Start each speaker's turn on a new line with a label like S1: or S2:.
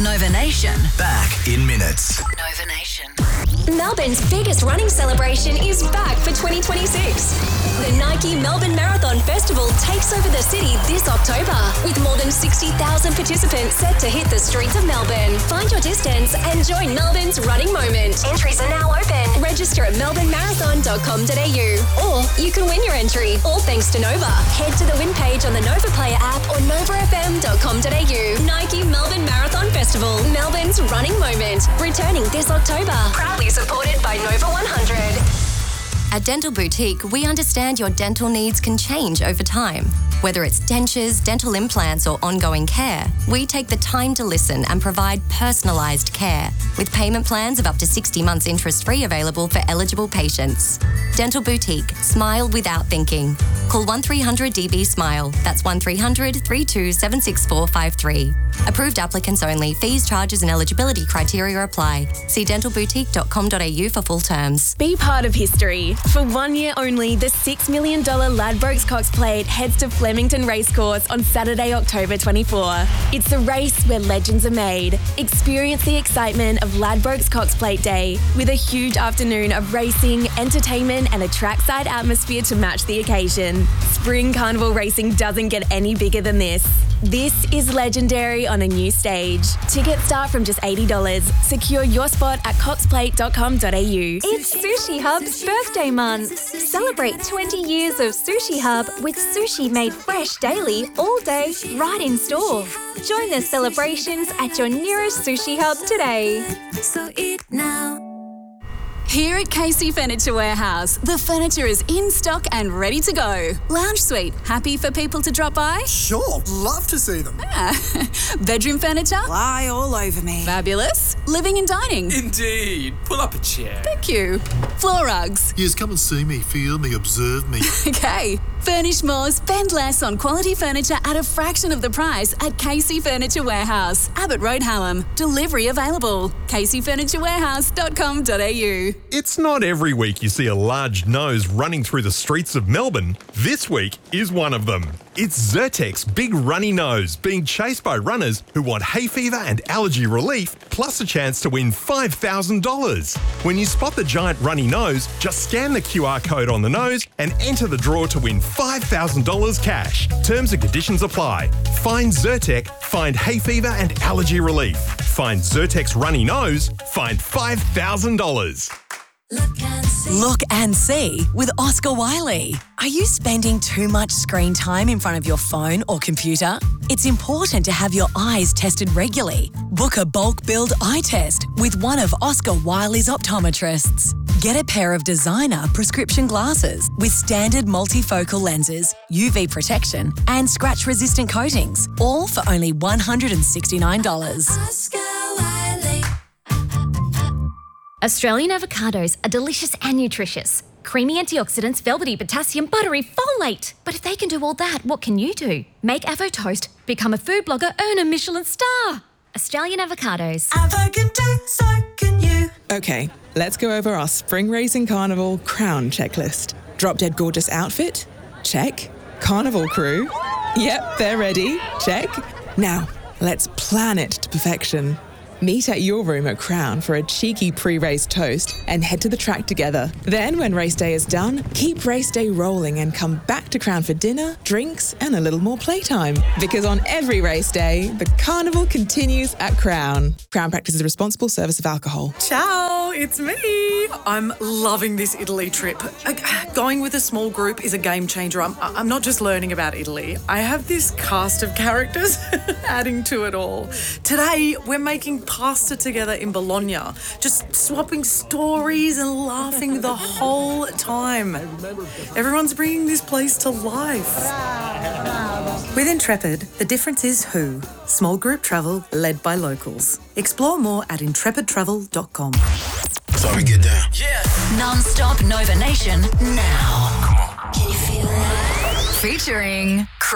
S1: Nova Nation.
S2: Back in minutes.
S1: Nova Nation.
S3: Melbourne's biggest running celebration is back for 2026. The Nike Melbourne Marathon Festival takes over the city this October, with more than 60,000 participants set to hit the streets of Melbourne. Find your distance and join Melbourne's running moment. Entries are now open. Register at melbournemarathon.com.au, or you can win your entry, all thanks to Nova. Head to the win page on the Nova Player app or novafm.com.au. Nike Melbourne Marathon Festival, Melbourne's running moment, returning this October. Proudly supported by Nova 100.
S4: At Dental Boutique, we understand your dental needs can change over time. Whether it's dentures, dental implants, or ongoing care, we take the time to listen and provide personalised care, with payment plans of up to 60 months interest-free available for eligible patients. Dental Boutique. Smile without thinking. Call 1300 DB Smile. That's 1300 32 76453. Approved applicants only. Fees, charges and eligibility criteria apply. See dentalboutique.com.au for full terms.
S3: Be part of history. For 1 year only, the $6 million Ladbrokes Cox Plate heads to Flemington Racecourse on Saturday, October 24. It's a race where legends are made. Experience the excitement of Ladbrokes Cox Plate Day with a huge afternoon of racing, entertainment and a trackside atmosphere to match the occasion. Spring Carnival racing doesn't get any bigger than this. This is legendary on a new stage. Tickets start from just $80. Secure your spot at coxplate.com.au. It's Sushi Hub's birthday month. Celebrate 20 years of Sushi Hub with sushi made fresh daily, all day, right in store. Join the celebrations at your nearest Sushi Hub today.
S1: So eat now.
S5: Here at Casey Furniture Warehouse, the furniture is in stock and ready to go. Lounge suite, happy for people to drop by?
S6: Sure, love to see them.
S5: Bedroom furniture?
S7: Lie all over me.
S5: Fabulous. Living and dining?
S8: Indeed. Pull up a chair.
S5: Thank you. Floor rugs?
S6: Yes, come and see me, feel me, observe me.
S5: Okay. Furnish more, spend less on quality furniture at a fraction of the price at Casey Furniture Warehouse, Abbott Road, Hallam. Delivery available. CaseyFurnitureWarehouse.com.au.
S9: It's not every week you see a large nose running through the streets of Melbourne. This week is one of them. It's Zyrtec's big runny nose being chased by runners who want hay fever and allergy relief, plus a chance to win $5,000. When you spot the giant runny nose, just scan the QR code on the nose and enter the draw to win $5,000 cash. Terms and conditions apply. Find Zyrtec, find hay fever and allergy relief. Find Zyrtec's runny nose, find $5,000.
S7: Look and see with Oscar Wiley. Are you spending too much screen time in front of your phone or computer? It's important to have your eyes tested regularly. Book a bulk build eye test with one of Oscar Wiley's optometrists. Get a pair of designer prescription glasses with standard multifocal lenses, UV protection and scratch-resistant coatings, all for only $169.
S1: Oscar Wiley.
S10: Australian avocados are delicious and nutritious. Creamy antioxidants, velvety potassium, buttery folate. But if they can do all that, what can you do? Make Avo Toast, become a food blogger, earn a Michelin star. Australian avocados.
S1: Avo can do, so can you.
S11: Okay, let's go over our Spring Racing Carnival Crown checklist. Drop Dead Gorgeous outfit? Check. Carnival crew? Yep, they're ready. Check. Now, let's plan it to perfection. Meet at your room at Crown for a cheeky pre-race toast and head to the track together. Then, when race day is done, keep race day rolling and come back to Crown for dinner, drinks and a little more playtime. Because on every race day, the carnival continues at Crown. Crown practices responsible service of alcohol.
S12: Ciao, it's me. I'm loving this Italy trip. Going with a small group is a game changer. I'm not just learning about Italy. I have this cast of characters adding to it all. Today, we're making pasta together in Bologna, just swapping stories and laughing the whole time. Everyone's bringing this place to life. With Intrepid, the difference is who. Small group travel led by locals. Explore more at intrepidtravel.com.
S2: So we get down.
S1: Yeah. Non-stop Nova Nation now. Come on. Can you feel it? Featuring